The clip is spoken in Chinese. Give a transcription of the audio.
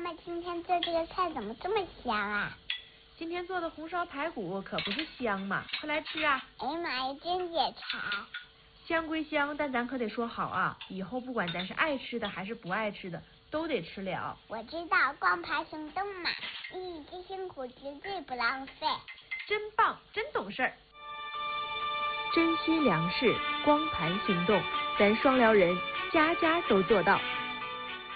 妈今天做这个菜怎么这么香啊？ 今天做的红烧排骨可不是香吗？快来吃啊！ 哎呀妈呀，真解馋！ 香归香，但咱可得说好啊，以后不管咱是爱吃的还是不爱吃的，都得吃了。 我知道，光盘行动嘛，这辛苦绝对不浪费。 真棒，真懂事儿。珍惜粮食，光盘行动，咱双辽人家家都做到。